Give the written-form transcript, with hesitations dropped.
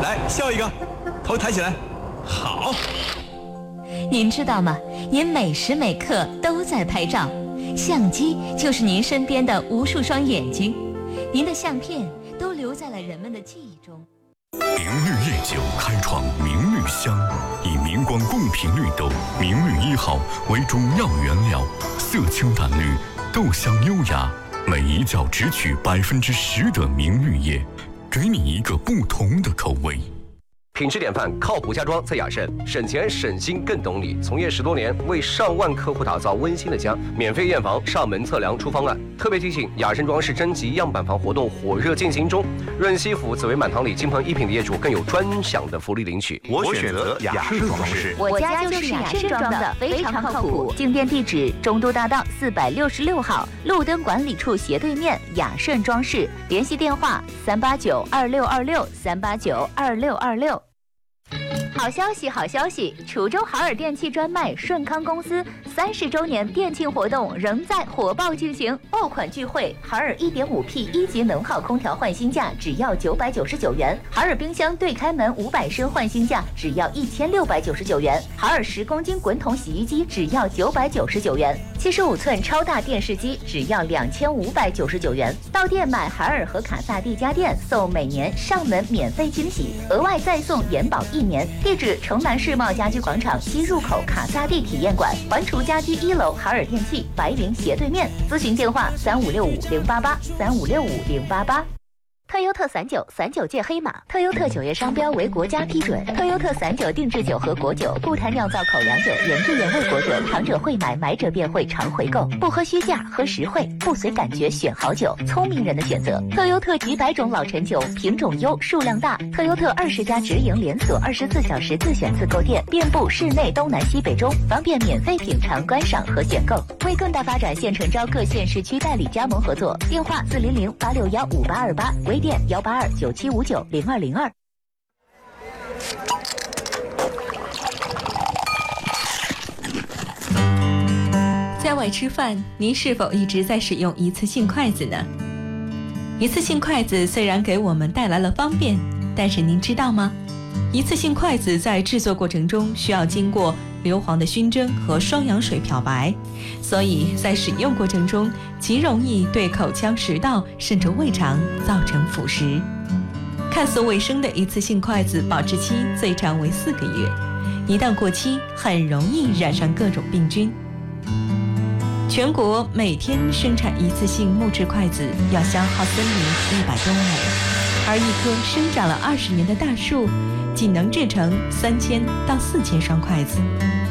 来笑一个，头抬起来，好。 您知道吗？您每时每刻都在拍照，相机就是您身边的无数双眼睛，您的相片都留在了人们的记忆中。 明绿夜酒开创明绿香，以明光贡品绿豆明绿1号为主要原料，色清淡绿，豆香优雅，每一窖只取10%的明绿叶，给你一个不同的口味。 品质典范，靠谱家装在雅盛，省钱省心更懂你。从业10多年，为上万客户打造温馨的家，免费验房、上门测量、出方案。特别提醒，雅盛装饰征集样板房活动火热进行中，润西府紫薇满堂里金鹏一品的业主更有专享的福利领取。 我选择雅盛装饰， 我家就是雅盛装的，非常靠谱。进店地址：中都大道466号，路灯管理处斜对面，雅盛装饰。联系电话：3892626，3892626。好消息，好消息！滁州海尔电器专卖顺康公司30周年店庆活动仍在火爆进行，爆款聚会，海尔 1.5P 1级能耗空调换新价只要999元，海尔冰箱对开门500升换新价只要1699元，海尔10公斤滚筒洗衣机只要999元，75寸超大电视机只要2599元。到店买海尔和卡萨帝家电，送每年上门免费惊喜，额外再送延保1年。地址：城南世贸家居广场西入口卡萨帝体验馆，环厨家居1楼海尔电器白云斜对面。咨询电话：3565-088，3565-088。特优特39届黑马，特优特9月商标为国家批准，特优特39定制酒和果酒，不谈酿造口粮酒，原汁原味果酒，尝者会买，买者便会常回购，不喝虚价，喝实惠，不随感觉选好酒，聪明人的选择。特优特几百种老陈酒，品种优，数量大。特优特20家直营连锁，24小时自选自购店，遍布市内东南西北中，方便免费品尝、观赏和选购。为更大发展，现诚招各县市区代理加盟合作，电话400-861-5828，微店182-9759-0202。 在外吃饭，您是否一直在使用一次性筷子呢？一次性筷子虽然给我们带来了方便，但是您知道吗？一次性筷子在制作过程中需要经过硫磺的熏蒸和双氧水漂白，所以在使用过程中极容易对口腔、食道甚至胃肠造成腐蚀。看似卫生的一次性筷子保质期最长为4个月，一旦过期很容易染上各种病菌。全国每天生产一次性木质筷子要消耗森林100多亩，而一棵生长了20年的大树仅能制成3000到4000双筷子。